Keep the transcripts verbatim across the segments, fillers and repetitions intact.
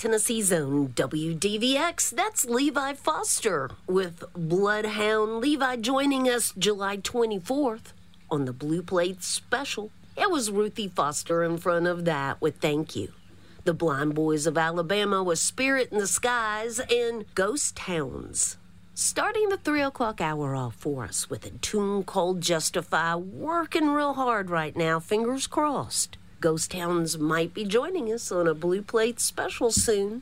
Tennessee's own W D V X. That's Levi Foster with Bloodhound. Levi joining us July twenty-fourth on the Blue Plate Special. It was Ruthie Foster in front of that with Thank You. The Blind Boys of Alabama with Spirit in the Skies and Ghost Towns. Starting the three o'clock hour off for us with a tune called Justify. Working real hard right now, fingers crossed. Ghost Towns might be joining us on a Blue Plate Special soon.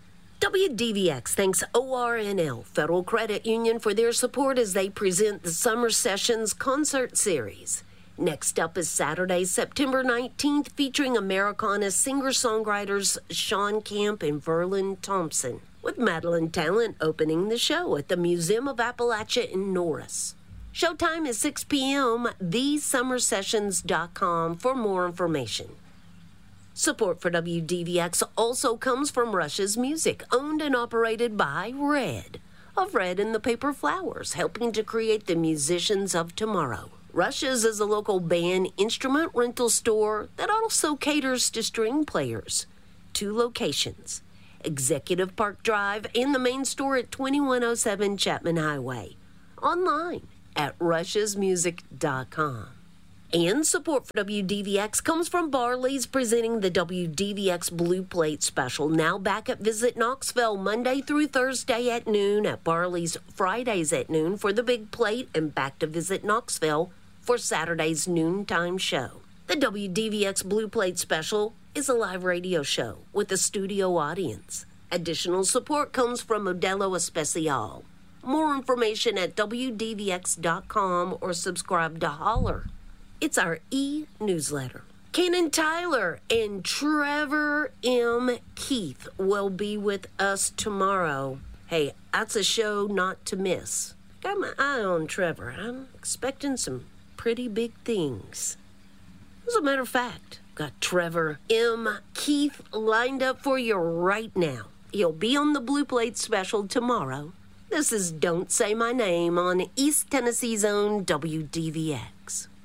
W D V X thanks O R N L, Federal Credit Union, for their support as they present the Summer Sessions concert series. Next up is Saturday, September nineteenth, featuring Americana singer-songwriters Sean Camp and Verlin Thompson, with Madeline Talent opening the show at the Museum of Appalachia in Norris. Showtime is six p.m. the summer sessions dot com for more information. Support for W D V X also comes from Rush's Music, owned and operated by Red, of Red and the Paper Flowers, helping to create the musicians of tomorrow. Rush's is a local band instrument rental store that also caters to string players. Two locations, Executive Park Drive and the main store at twenty-one oh seven Chapman Highway. Online at rush's music dot com. And support for W D V X comes from Barley's, presenting the W D V X Blue Plate Special, now back at Visit Knoxville Monday through Thursday at noon, at Barley's Fridays at noon for the Big Plate, and back to Visit Knoxville for Saturday's noontime show. The W D V X Blue Plate Special is a live radio show with a studio audience. Additional support comes from Modelo Especial. More information at W D V X dot com or subscribe to Holler. It's our e-newsletter. Kanan Tyler and Trevor M. Keith will be with us tomorrow. Hey, that's a show not to miss. Got my eye on Trevor. I'm expecting some pretty big things. As a matter of fact, got Trevor M. Keith lined up for you right now. He'll be on the Blue Plate Special tomorrow. This is Don't Say My Name on East Tennessee's own W D V X.